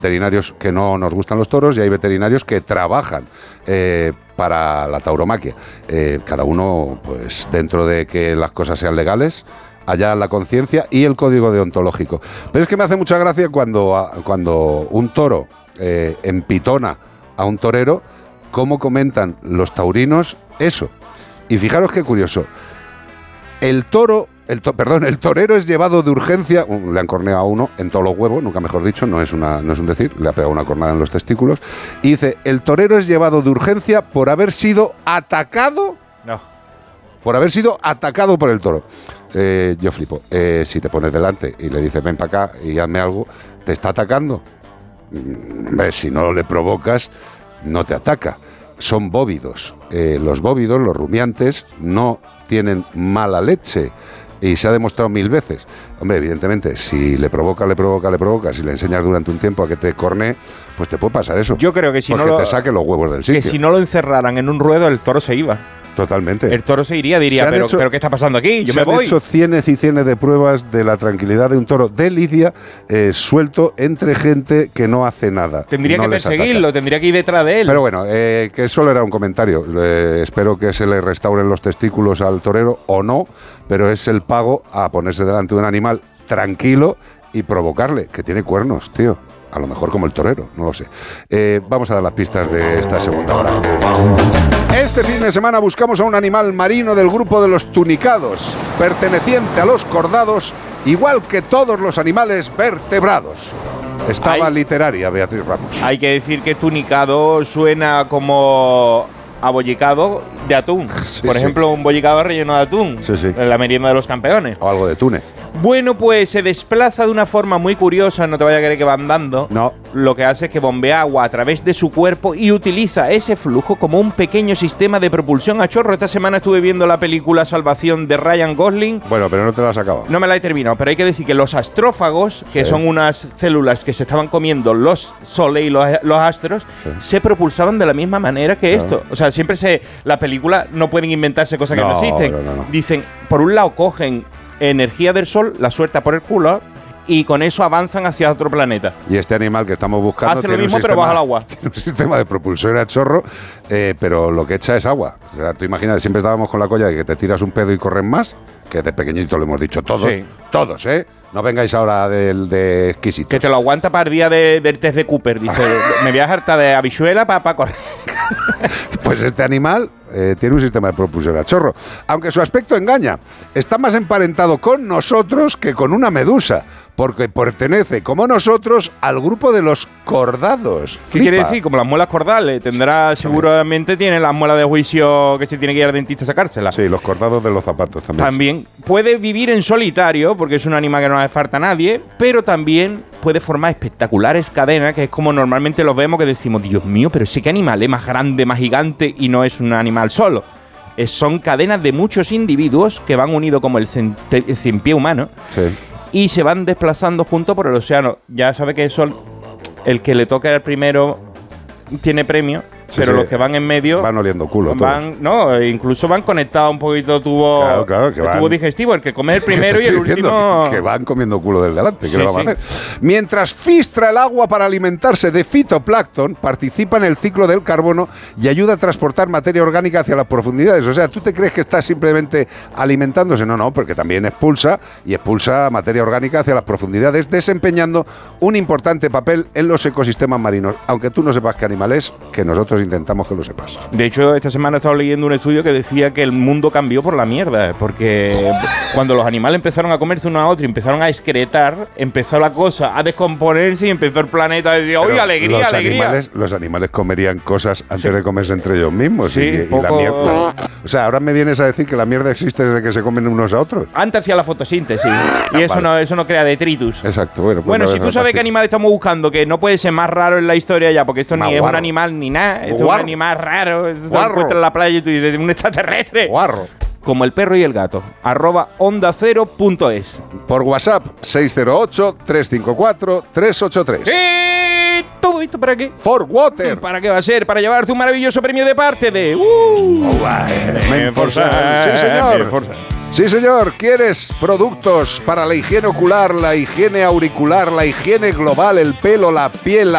veterinarios que no nos gustan los toros y hay veterinarios que trabajan para la tauromaquia. Cada uno, pues dentro de que las cosas sean legales, allá la conciencia y el código deontológico. Pero es que me hace mucha gracia cuando un toro empitona a un torero, cómo comentan los taurinos eso. Y fijaros qué curioso. El torero es llevado de urgencia, le han corneado a uno en todos los huevos, nunca mejor dicho, no es un decir, le ha pegado una cornada en los testículos, y dice, el torero es llevado de urgencia por haber sido atacado. No. Por haber sido atacado por el toro. Yo flipo. Si te pones delante y le dices, ven para acá y hazme algo, ¿te está atacando? Si no le provocas, no te ataca. Son bóvidos. Los bóvidos, los rumiantes, no tienen mala leche. Y se ha demostrado 1000 veces. Hombre, evidentemente, si le provoca, si le enseñas durante un tiempo a que te cornee, pues te puede pasar eso. Yo creo que si te saque los huevos del sitio. Que si no lo encerraran en un ruedo, el toro se iba. Totalmente. El toro se iría, diría, pero ¿qué está pasando aquí? Yo me voy. Se han hecho cienes y cienes de pruebas de la tranquilidad de un toro de lidia suelto entre gente que no hace nada. Tendría que perseguirlo, tendría que ir detrás de él. Pero bueno, que solo era un comentario. Espero que se le restauren los testículos al torero o no, pero es el pago a ponerse delante de un animal tranquilo y provocarle, que tiene cuernos, tío. A lo mejor como el torero, no lo sé. Vamos a dar las pistas de esta segunda hora. Este fin de semana buscamos a un animal marino del grupo de los tunicados, perteneciente a los cordados, igual que todos los animales vertebrados. Estaba literaria Beatriz Ramos. Hay que decir que tunicado suena como abollicado de atún. Sí, por ejemplo, un bollicado relleno de atún. Sí, sí. En la merienda de los campeones. O algo de túnez. Bueno, pues se desplaza de una forma muy curiosa, no te vaya a creer que va andando. No. Lo que hace es que bombea agua a través de su cuerpo y utiliza ese flujo como un pequeño sistema de propulsión a chorro. Esta semana estuve viendo la película Salvación de Ryan Gosling. Bueno, pero no te la has acabado. No me la he terminado, pero hay que decir que los astrófagos, que son unas células que se estaban comiendo los soles y los astros, se propulsaban de la misma manera que esto. O sea, siempre la película no pueden inventarse cosas que no existen. No. Dicen, por un lado cogen energía del sol, la suelta por el culo y con eso avanzan hacia otro planeta. Y este animal que estamos buscando hace lo mismo pero bajo el agua. Tiene un sistema de propulsión a chorro, pero lo que echa es agua. O sea, tú imaginas, siempre estábamos con la colla de que te tiras un pedo y corren más, que de pequeñito lo hemos dicho todos, todos, No vengáis ahora de exquisitos. Que te lo aguanta para el día del test de Cooper. Dice, me voy a hartar de habichuela para correr. Pues este animal tiene un sistema de propulsión a chorro. Aunque su aspecto engaña. Está más emparentado con nosotros que con una medusa. Porque pertenece, como nosotros, al grupo de los cordados. ¿Qué quiere decir? Como las muelas cordales. Seguramente tiene las muelas de juicio que se tiene que ir al dentista a sacárselas. Sí, los cordados de los zapatos también. También puede vivir en solitario, porque es un animal que no le falta a nadie, pero también puede formar espectaculares cadenas, que es como normalmente los vemos, que decimos, Dios mío, pero sí que animal es más grande, más gigante, y no es un animal solo. Son cadenas de muchos individuos que van unidos como el cien pie humano. Sí. Y se van desplazando juntos por el océano. Ya sabe que eso, el que le toque al primero tiene premio, pero los que van en medio van oliendo culo. Incluso van conectados un poquito tubo digestivo. El que come el primero y el último que van comiendo culo del delante. ¿Qué le vamos a hacer? Mientras filtra el agua para alimentarse de fitoplancton, participa en el ciclo del carbono y ayuda a transportar materia orgánica hacia las profundidades. O sea, ¿tú te crees que está simplemente alimentándose? No, porque también expulsa materia orgánica hacia las profundidades, desempeñando un importante papel en los ecosistemas marinos. Aunque tú no sepas qué animal es, que nosotros intentamos que lo sepas. De hecho, esta semana he estado leyendo un estudio que decía que el mundo cambió por la mierda, porque cuando los animales empezaron a comerse uno a otro y empezaron a excretar, empezó la cosa a descomponerse y empezó el planeta a decir, ¡oye, alegría! Los animales comerían cosas antes de comerse entre ellos mismos. Sí, y la mierda. O sea, ahora me vienes a decir que la mierda existe desde que se comen unos a otros. Antes hacía la fotosíntesis y eso no crea detritus. Exacto. Bueno, si tú sabes qué animal estamos buscando, que no puede ser más raro en la historia ya, porque esto ni es un animal ni nada. Esto es un animal raro. Esto se encuentra en la playa y tú dices, un extraterrestre. Guarro. Como el perro y el gato. @ondacero.es. Por WhatsApp, 608-354-383. ¿Todo esto para qué? For Water. ¿Para qué va a ser? Para llevarte un maravilloso premio de parte de... Menforsan. Sí, señor. Sí, señor. ¿Quieres productos para la higiene ocular, la higiene auricular, la higiene global, el pelo, la piel,